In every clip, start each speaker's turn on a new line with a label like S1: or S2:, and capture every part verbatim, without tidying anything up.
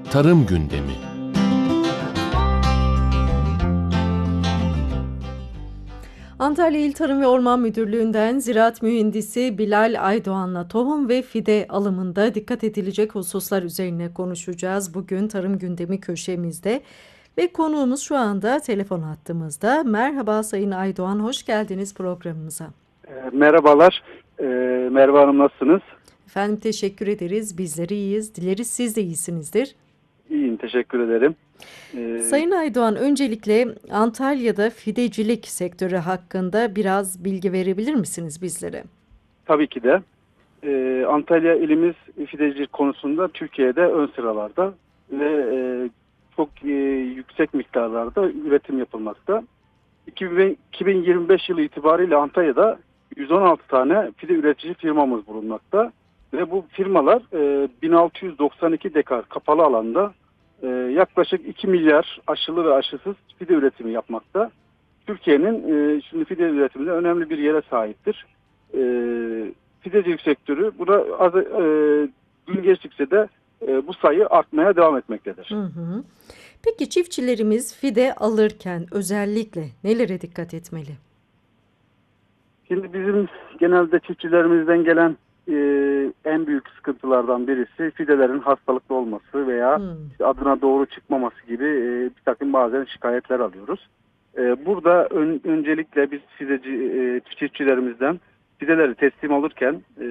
S1: Tarım Gündemi.
S2: Antalya İl Tarım ve Orman Müdürlüğü'nden Ziraat Mühendisi Bilal Aydoğan'la tohum ve fide alımında dikkat edilecek hususlar üzerine konuşacağız. Bugün Tarım Gündemi köşemizde ve konuğumuz şu anda telefon hattımızda. Merhaba Sayın Aydoğan, hoş geldiniz programımıza.
S3: E, merhabalar, e, Merve Hanım nasılsınız?
S2: Efendim teşekkür ederiz, bizleri iyiyiz. Dileriz siz de iyisinizdir.
S3: İyiyim, teşekkür ederim. E,
S2: Sayın Aydoğan, öncelikle Antalya'da fidecilik sektörü hakkında biraz bilgi verebilir misiniz bizlere?
S3: tabii ki de e, Antalya ilimiz fidecilik konusunda Türkiye'de ön sıralarda ve e, çok e, yüksek miktarlarda üretim yapılmakta. iki bin yirmi beş yılı itibariyle Antalya'da yüz on altı tane fide üretici firmamız bulunmakta ve bu firmalar e, bin altı yüz doksan iki dekar kapalı alanda e, yaklaşık iki milyar aşılı ve aşısız fide üretimi yapmakta. Türkiye'nin e, şimdi fide üretiminde önemli bir yere sahiptir. E, Fidecilik sektörü buna az, e, gün geçtikçe de e, bu sayı artmaya devam etmektedir.
S2: Hı hı. Peki çiftçilerimiz fide alırken özellikle nelere dikkat etmeli?
S3: Şimdi bizim genelde çiftçilerimizden gelen e, en büyük sıkıntılardan birisi fidelerin hastalıklı olması veya
S2: Hmm.
S3: işte adına doğru çıkmaması gibi e, bir takım bazen şikayetler alıyoruz. E, burada ön, öncelikle biz fideci e, çiftçilerimizden fideleri teslim alırken e,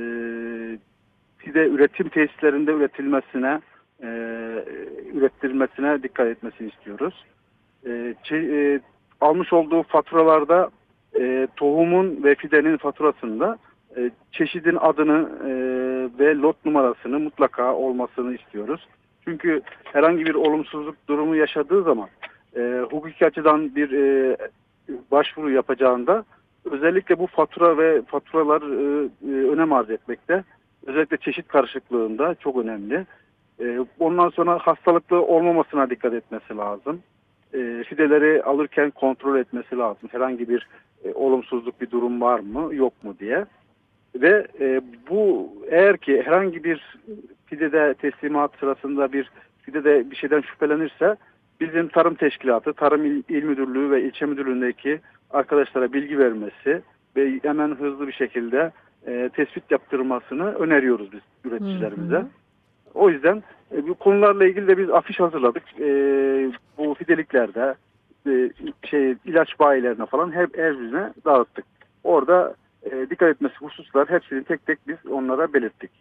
S3: fide üretim tesislerinde üretilmesine e, ürettirilmesine dikkat etmesini istiyoruz. E, çe- e, almış olduğu faturalarda e, tohumun ve fidenin faturasında e, çeşidin adını e, ve lot numarasını mutlaka olmasını istiyoruz. Çünkü herhangi bir olumsuzluk durumu yaşadığı zaman e, hukuki açıdan bir e, başvuru yapacağında özellikle bu fatura ve faturalar e, e, önem arz etmekte. Özellikle çeşit karışıklığında çok önemli. E, ondan sonra hastalıklı olmamasına dikkat etmesi lazım. E, fideleri alırken kontrol etmesi lazım. Herhangi bir e, olumsuzluk bir durum var mı yok mu diye. Ve e, bu eğer ki herhangi bir fidede teslimat sırasında bir fidede bir şeyden şüphelenirse bizim tarım teşkilatı, tarım il, il müdürlüğü ve ilçe müdürlüğündeki arkadaşlara bilgi vermesi ve hemen hızlı bir şekilde e, tespit yaptırmasını öneriyoruz biz üreticilerimize.
S2: Hı hı.
S3: O yüzden e, bu konularla ilgili de biz afiş hazırladık. E, bu fideliklerde e, şey ilaç bayilerine falan hep her birine dağıttık. Orada e, dikkat etmesi hususlar hepsini tek tek biz onlara belirttik.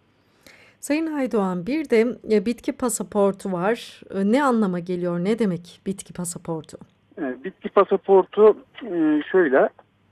S2: Sayın Aydoğan, bir de e, bitki pasaportu var. E, Ne anlama geliyor? Ne demek bitki pasaportu?
S3: E, bitki pasaportu e, şöyle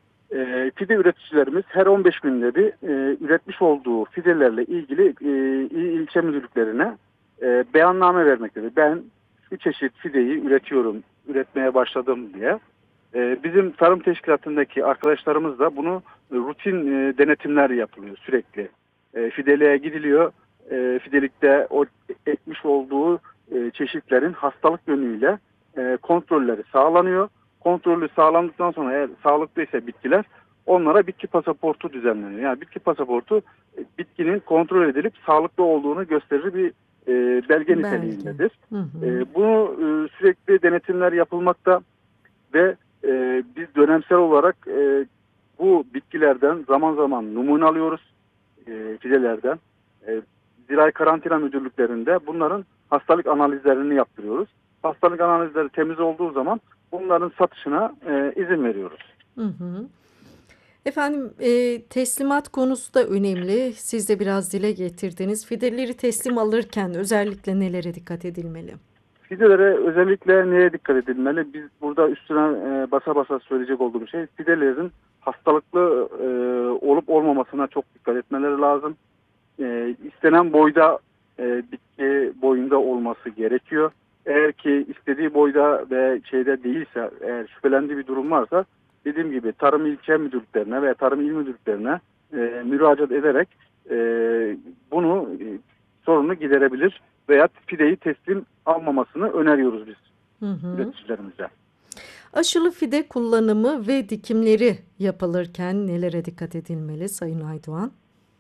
S3: e, fide üreticilerimiz her on beş günde bir e, üretmiş olduğu fidelerle ilgili e, il- ilçe müdürlüklerine e, beyanname vermektedir. Ben şu çeşit fideyi üretiyorum, üretmeye başladım diye. E, bizim tarım teşkilatındaki arkadaşlarımız da bunu e, rutin e, denetimler yapılıyor sürekli. E, fideliğe gidiliyor. E, fidelikte o ekmiş olduğu e, çeşitlerin hastalık yönüyle e, kontrolleri sağlanıyor. Kontrolü sağlandıktan sonra eğer sağlıklıysa bitkiler onlara bitki pasaportu düzenleniyor. Yani bitki pasaportu e, bitkinin kontrol edilip sağlıklı olduğunu gösterir bir e, belge
S2: Belge.
S3: niteliğindedir.
S2: Hı hı.
S3: E, bunu e, sürekli denetimler yapılmakta ve e, biz dönemsel olarak e, bu bitkilerden zaman zaman numune alıyoruz e, fidelerden. E, Zirai karantina müdürlüklerinde bunların hastalık analizlerini yaptırıyoruz. Hastalık analizleri temiz olduğu zaman bunların satışına e, izin veriyoruz.
S2: Hı hı. Efendim e, teslimat konusu da önemli. Siz de biraz dile getirdiniz. Fideleri teslim alırken özellikle nelere dikkat edilmeli?
S3: Fidelere özellikle neye dikkat edilmeli? Biz burada üstüne e, basa basa söyleyecek olduğum şey fidelerin hastalıklı e, olup olmamasına çok dikkat etmeleri lazım. E, istenen boyda e, bitki boyunda olması gerekiyor. Eğer ki istediği boyda ve şeyde değilse, eğer şüphelendiği bir durum varsa dediğim gibi tarım ilçe müdürlüklerine veya tarım il müdürlüklerine e, müracaat ederek e, bunu e, sorunu giderebilir veya fideyi teslim almamasını öneriyoruz biz
S2: Hı hı.
S3: üreticilerimize.
S2: Aşılı fide kullanımı ve dikimleri yapılırken nelere dikkat edilmeli Sayın Aydoğan?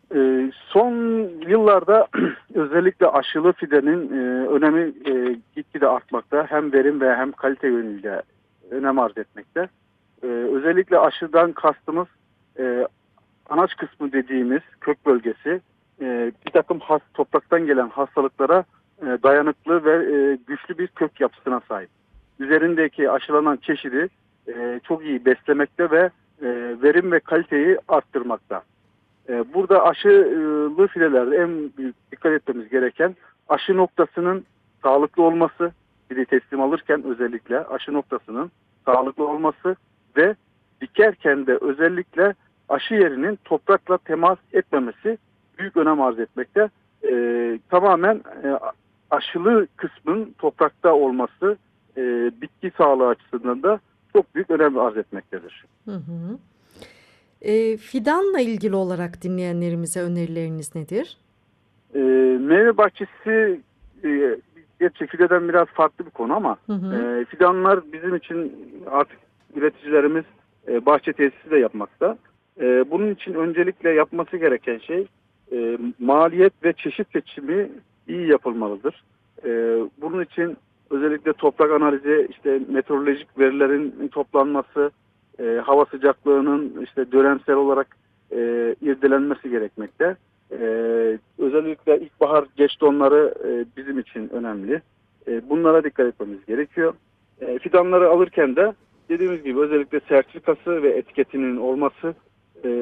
S3: Ee, son yıllarda özellikle aşılı fidenin e, önemi e, gitgide artmakta. Hem verim ve hem kalite yönüyle önem arz etmekte. Ee, özellikle aşıdan kastımız e, anaç kısmı dediğimiz kök bölgesi e, bir takım has, topraktan gelen hastalıklara e, dayanıklı ve e, güçlü bir kök yapısına sahip. Üzerindeki aşılanan çeşidi e, çok iyi beslemekte ve e, verim ve kaliteyi arttırmakta. Burada aşılı fidelerde en büyük dikkat etmemiz gereken aşı noktasının sağlıklı olması, fide teslim alırken özellikle aşı noktasının sağlıklı olması ve dikerken de özellikle aşı yerinin toprakla temas etmemesi büyük önem arz etmekte. Ee, tamamen e, aşılı kısmın toprakta olması e, bitki sağlığı açısından da çok büyük önem arz etmektedir.
S2: Hı hı. E, fidanla ilgili olarak dinleyenlerimize önerileriniz nedir?
S3: E, meyve bahçesi e, gerçi fideden biraz farklı bir konu ama
S2: Hı hı.
S3: e, fidanlar bizim için artık üreticilerimiz e, bahçe tesisi de yapmakta. E, bunun için öncelikle yapması gereken şey e, maliyet ve çeşit seçimi iyi yapılmalıdır. E, bunun için özellikle toprak analizi, işte meteorolojik verilerin toplanması, e, hava sıcaklığının işte dönemsel olarak e, irdelenmesi gerekmekte. Ee, özellikle ilkbahar geç donları e, bizim için önemli. E, bunlara dikkat etmemiz gerekiyor. E, fidanları alırken de dediğimiz gibi özellikle sertifikası ve etiketinin olması e,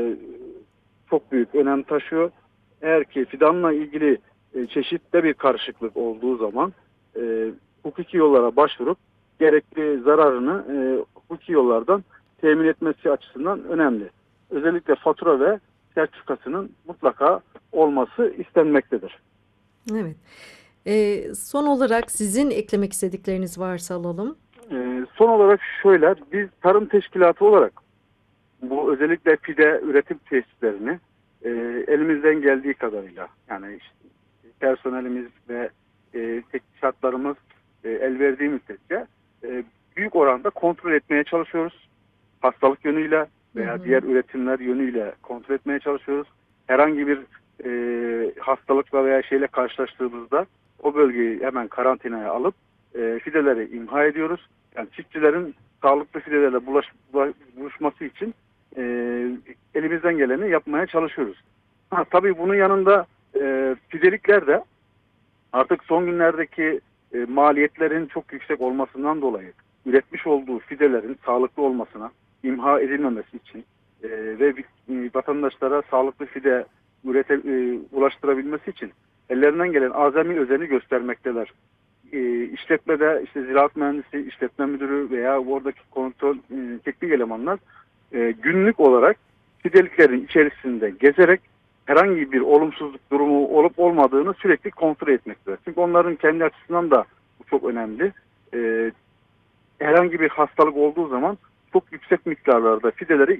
S3: çok büyük önem taşıyor. Eğer ki fidanla ilgili e, çeşitli bir karışıklık olduğu zaman e, hukuki yollara başvurup gerekli zararını e, hukuki yollardan temin etmesi açısından önemli. Özellikle fatura ve sertifikasının mutlaka olması istenmektedir.
S2: Evet. E, son olarak sizin eklemek istedikleriniz varsa alalım.
S3: Ee, son olarak şöyle, biz tarım teşkilatı olarak bu özellikle fide üretim tesislerini e, elimizden geldiği kadarıyla yani işte personelimiz ve e, teknik şartlarımız e, el verdiği müddetçe e, büyük oranda kontrol etmeye çalışıyoruz. Hastalık yönüyle veya
S2: Hı hı.
S3: diğer üretimler yönüyle kontrol etmeye çalışıyoruz. Herhangi bir e, hastalıkla veya şeyle karşılaştığımızda o bölgeyi hemen karantinaya alıp e, fideleri imha ediyoruz. Yani çiftçilerin sağlıklı fidelerle bulaş, bulaş, buluşması için e, elimizden geleni yapmaya çalışıyoruz. Ha, tabii bunun yanında e, fidelikler de artık son günlerdeki e, maliyetlerin çok yüksek olmasından dolayı üretmiş olduğu fidelerin sağlıklı olmasına, imha edilmemesi için e, ve e, vatandaşlara sağlıklı fide ürete, e, ulaştırabilmesi için ellerinden gelen azami özeni göstermekteler. E, işletmede işte ziraat mühendisi, işletme müdürü veya oradaki kontrol e, teknik elemanlar e, günlük olarak fideliklerin içerisinde gezerek herhangi bir olumsuzluk durumu olup olmadığını sürekli kontrol etmektedir. Çünkü onların kendi açısından da bu çok önemli. E, herhangi bir hastalık olduğu zaman çok yüksek miktarlarda fideleri